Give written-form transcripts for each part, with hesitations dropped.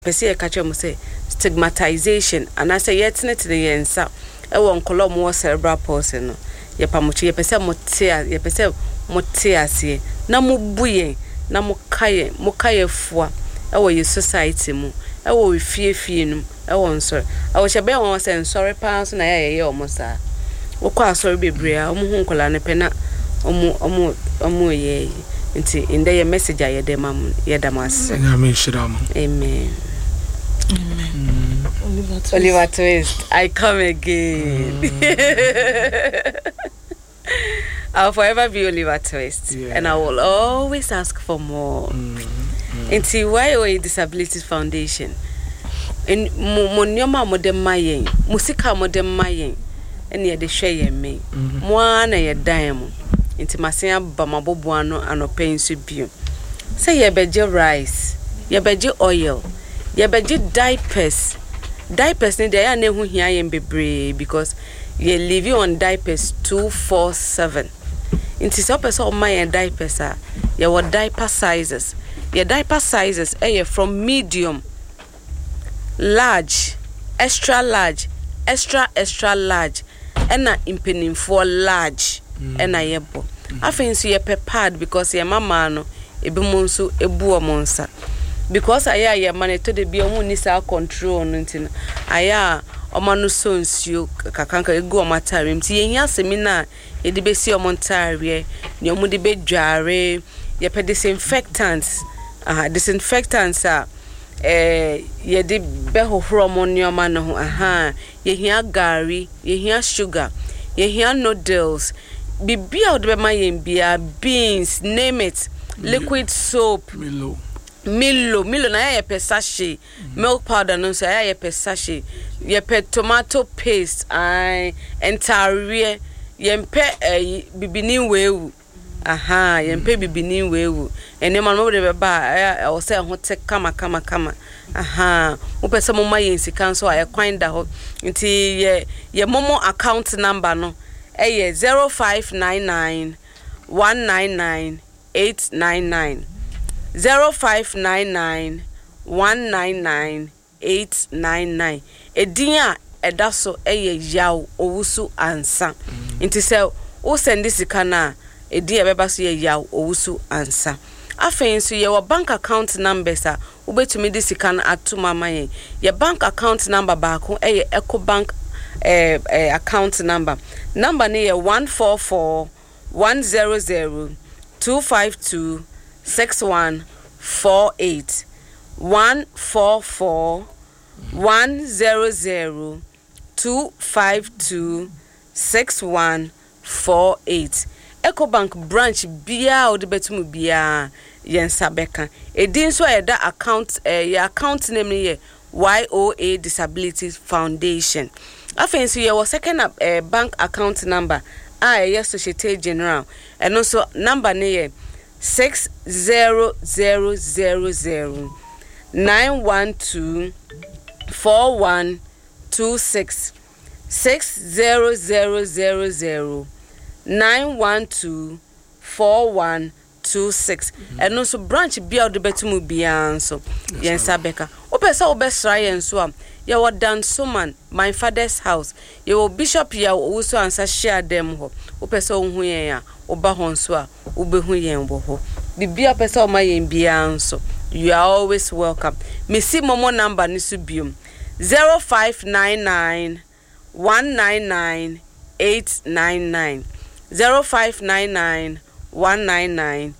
pese ye catch mo say stigmatization and I say yet net the yensa e won kolom wo cerebral palsy no ye pamochi ye pese mo tia ye pese mo tia ase na mo buye na mo kaye fua e wo ye society mu e wo fie num e wo nsor e wo chebe won say nsor pa so na ye omo sa wo kwa asor bebre a omo hu nkola ne pe na omo ye nti inde ye message aye dem am ye damas amen shiramu amen. Amen. Oliver Twist, I come again. I'll forever be Oliver Twist, and I will always ask for more. Into why Disabilities Foundation? In Monyoma modem mayen, Musika modem mayen, and yet the share me. Moana ye diamond. Into Masia Bamabobuano and Opain Subu. Say ye beje rice, ye beje oil. Ye beji diapers ni dey na hu hia yem bebre because ye live on diapers 247 inti so person o my diapers a ye wo diaper sizes from medium, large, extra large, extra large and na impening for large and na yebo afin so ye prepared because ye mama no ebi monso ebu o monsa because aya man to the be omo ni sa control no ntin aya omanu so nsuo kakanka egu omatare mti yehia semina ye de besi omontare ni omo de bedware ye pe disinfectants ye de behohoro omonnioma no ho yehia gari yehia sugar yehia noodles bibia de be mayem bia beans name it liquid soap Milo na ye pe sachet milk powder no so ye pe sachet ye pe tomato paste entire ye pe bibini wewu ye pe bibini wewu ene man mo de be ba o say ho te kama wo pe se mo ma ye nsika so aye kwan da ho nti ye momo account number no ye 0599 199 899 0599 199 899 Edinya edaso yaw owusu ansa nti se wo send sika na edinya beba so yaw owusu ansa afen so ye wo bank account numbers a wo betumi di sika na atuma mayen ye bank account number baako Ecobank account number ne ye 144 100 252 6148 144 100 252 6148 Ecobank branch bia o de betumu bia yensa beka edin so eda account your account name ye YOA Disabilities Foundation afenso ye wo second bank account number yes Societe General and also number ne ye 60000 912 4126 60000 912 4126 and also branch bia de betumu bia so yensa beka opesa obesra yenso am ye wo Dansoman my father's house ye wo bishop ya wo so ansa share dem ho opesa ohun yen a oba hon so a obehu yen bo ho bibia pesa o mayen bia so you are always welcome mesi momo number ni so biom 0599 199 899 0599 199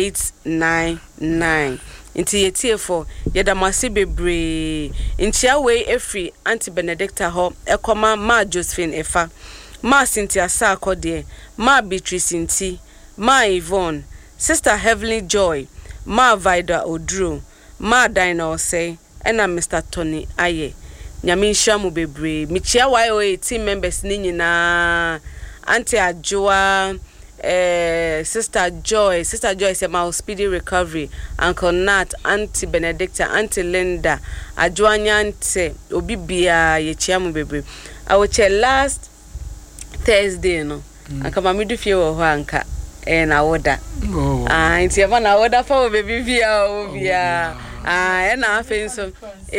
899 Inti yetiefo yedamase bebre intia we efri Auntie Benedicta ho ekoma ma Josephine Efa ma Cynthia Sakode ma Beatrice Inti ma Yvonne Sister Heavenly Joy ma Vida Odru ma Dina Osei ena Mr. Tony Aye nyame nhyamu bebre michia YOA team members ni nyina Auntie Ajoa Sister Joy say my speedy recovery Uncle Nat Auntie Benedicta Auntie Linda Ajoanyante obi bia ye chiamu bebre I will check last Thursday no anka mami du fie wo ho anka na woda nti e ma na woda fa wo bebi bia o bia Ah, and I feel so.